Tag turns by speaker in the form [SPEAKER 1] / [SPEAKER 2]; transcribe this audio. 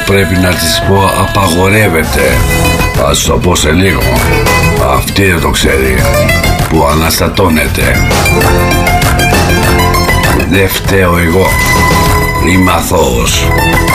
[SPEAKER 1] πρέπει να της πω απαγορεύεται. Ας το πω σε λίγο. Αυτή δεν το ξέρει, που αναστατώνεται. Δεν φταίω εγώ. Είμαι αθώος.